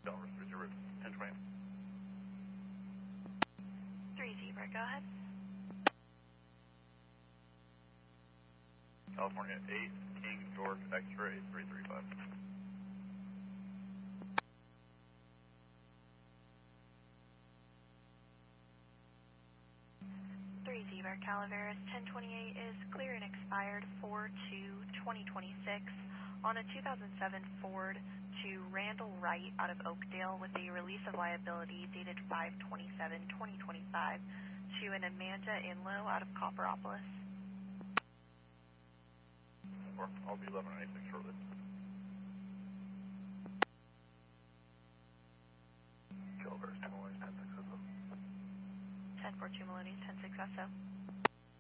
Delaware, 1020. 3 Zebra, go ahead. California 8, King George X-ray 335. 3 Zebra, Calaveras 1028 is clear and expired 4/2/2026 on a 2007 Ford to Randall Wright out of Oakdale with a release of liability dated 5/27/2025 to an Amanda Inlow out of Copperopolis. Or I'll be 1196 shortly. Calaveras 2 Maloney's 106 SO. 1042 Maloney's 106 SO.